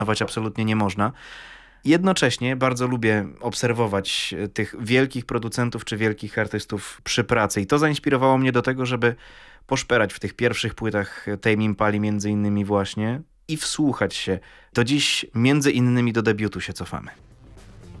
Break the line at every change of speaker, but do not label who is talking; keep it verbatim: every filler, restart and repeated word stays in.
Zrezygnować absolutnie nie można. Jednocześnie bardzo lubię obserwować tych wielkich producentów czy wielkich artystów przy pracy i to zainspirowało mnie do tego, żeby poszperać w tych pierwszych płytach Tame Impali między innymi właśnie i wsłuchać się. Do dziś między innymi do debiutu się cofamy.